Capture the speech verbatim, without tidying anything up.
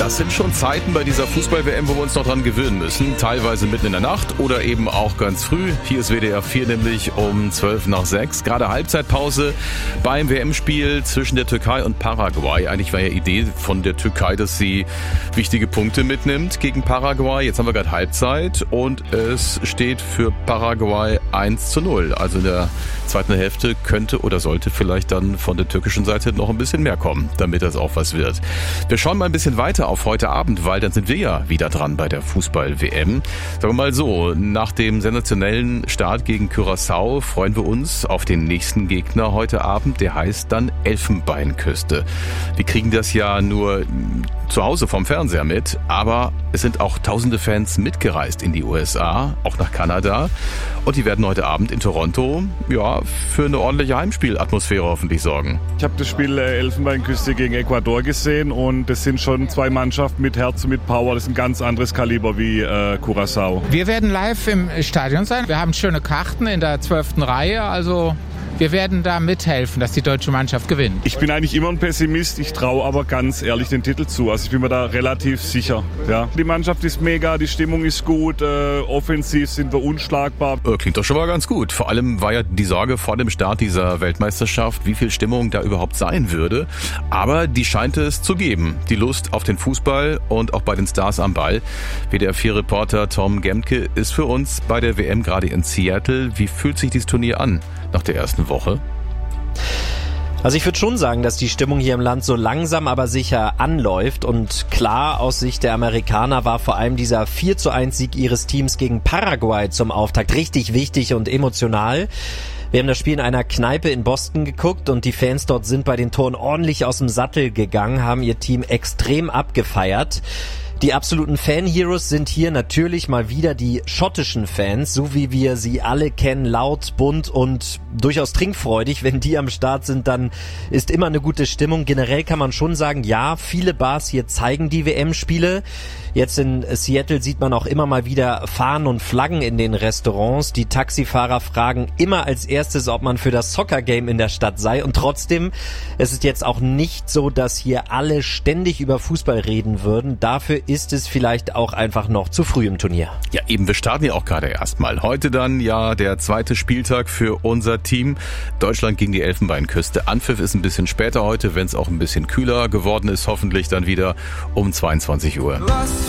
Das sind schon Zeiten bei dieser Fußball-W M, wo wir uns noch dran gewöhnen müssen. Teilweise mitten in der Nacht oder eben auch ganz früh. Hier ist W D R vier nämlich um zwölf nach sechs. Gerade Halbzeitpause beim W M-Spiel zwischen der Türkei und Paraguay. Eigentlich war ja Idee von der Türkei, dass sie wichtige Punkte mitnimmt gegen Paraguay. Jetzt haben wir gerade Halbzeit und es steht für Paraguay eins zu null. Also in der zweiten Hälfte könnte oder sollte vielleicht dann von der türkischen Seite noch ein bisschen mehr kommen, damit das auch was wird. Wir schauen mal ein bisschen weiter auf heute Abend, weil dann sind wir ja wieder dran bei der Fußball-W M. Sagen wir mal so, nach dem sensationellen Start gegen Curaçao freuen wir uns auf den nächsten Gegner heute Abend. Der heißt dann Elfenbeinküste. Wir kriegen das ja nur zu Hause vom Fernseher mit, aber es sind auch tausende Fans mitgereist in die U S A, auch nach Kanada. Und die werden heute Abend in Toronto ja für eine ordentliche Heimspielatmosphäre hoffentlich sorgen. Ich habe das Spiel äh, Elfenbeinküste gegen Ecuador gesehen und das sind schon zwei Mannschaften mit Herz und mit Power. Das ist ein ganz anderes Kaliber wie äh, Curaçao. Wir werden live im Stadion sein. Wir haben schöne Karten in der zwölften Reihe, also wir werden da mithelfen, dass die deutsche Mannschaft gewinnt. Ich bin eigentlich immer ein Pessimist, ich traue aber ganz ehrlich den Titel zu. Also ich bin mir da relativ sicher. Ja. Die Mannschaft ist mega, die Stimmung ist gut, äh, offensiv sind wir unschlagbar. Klingt doch schon mal ganz gut. Vor allem war ja die Sorge vor dem Start dieser Weltmeisterschaft, wie viel Stimmung da überhaupt sein würde. Aber die scheint es zu geben. Die Lust auf den Fußball und auch bei den Stars am Ball. W D R vier Reporter Tom Gemke ist für uns bei der W M gerade in Seattle. Wie fühlt sich dieses Turnier an nach der ersten Woche? Also ich würde schon sagen, dass die Stimmung hier im Land so langsam aber sicher anläuft und klar, aus Sicht der Amerikaner war vor allem dieser vier zu eins Sieg ihres Teams gegen Paraguay zum Auftakt richtig wichtig und emotional. Wir haben das Spiel in einer Kneipe in Boston geguckt und die Fans dort sind bei den Toren ordentlich aus dem Sattel gegangen, haben ihr Team extrem abgefeiert. Die absoluten Fan-Heroes sind hier natürlich mal wieder die schottischen Fans, so wie wir sie alle kennen, laut, bunt und durchaus trinkfreudig. Wenn die am Start sind, dann ist immer eine gute Stimmung. Generell kann man schon sagen, ja, viele Bars hier zeigen die W M-Spiele. Jetzt in Seattle sieht man auch immer mal wieder Fahnen und Flaggen in den Restaurants. Die Taxifahrer fragen immer als erstes, ob man für das Soccer-Game in der Stadt sei. Und trotzdem, es ist jetzt auch nicht so, dass hier alle ständig über Fußball reden würden. Dafür ist es vielleicht auch einfach noch zu früh im Turnier. Ja, eben, wir starten ja auch gerade erstmal. Heute dann ja der zweite Spieltag für unser Team. Deutschland gegen die Elfenbeinküste. Anpfiff ist ein bisschen später heute, wenn es auch ein bisschen kühler geworden ist, hoffentlich dann wieder um zweiundzwanzig Uhr. Was